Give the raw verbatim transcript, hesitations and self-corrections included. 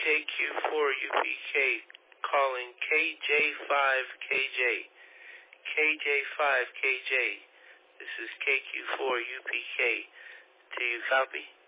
Q four U P K calling K J five K J. K J five K J. This is K Q four U P K. Do you copy?